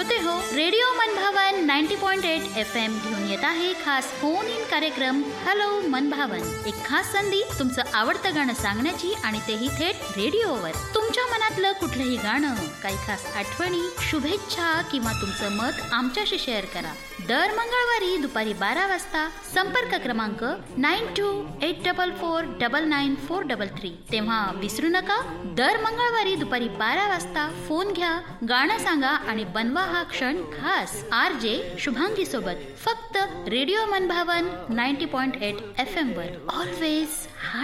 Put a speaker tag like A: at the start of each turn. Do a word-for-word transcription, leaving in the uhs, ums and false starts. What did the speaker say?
A: श्रोते हो, रेडिओ मनभावन नव्वद पॉइंट आठ एफ एम घेऊन येत आहे खास फोन इन कार्यक्रम हॅलो मनभावन. एक खास संधी तुमचं आवडतं गाणं सांगण्याची आणि तेही थेट रेडिओवर. तुमच्या मनातलं कुठलंही गाणं, काही खास आठवणी, शुभेच्छा किंवा तुमचं मत आमच्याशी शेअर करा. दर मंगळवारी दुपारी बारा वाजता. संपर्क क्रमांक nine to eight double four double nine four double three. तेव्हा विसरू नका, दर मंगळवारी दुपारी बारा वाजता फोन घ्या, गाणं सांगा आणि बनवा हा क्षण खास आर जे शुभांगी सोबत. फक्त रेडिओ मनभावन नव्वद पॉइंट आठ एफ एम वर. ऑलवेज